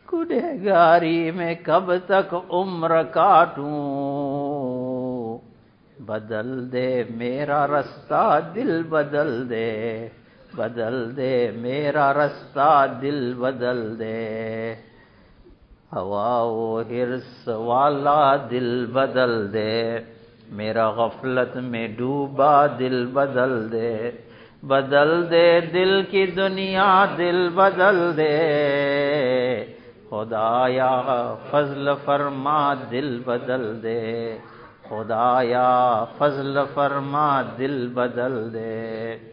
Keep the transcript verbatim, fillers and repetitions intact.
गुनहगारी में कब तक उम्र काटूं, बदल दे मेरा रास्ता दिल बदल दे, बदल दे मेरा रास्ता दिल बदल दे। हवा वो हिर्स वाला दिल बदल दे, मेरा गफलत में डूबा दिल बदल दे, बदल दे दिल की दुनिया दिल बदल दे। खुदाया फजल फरमा दिल बदल दे, खुदाया फजल फरमा दिल बदल दे।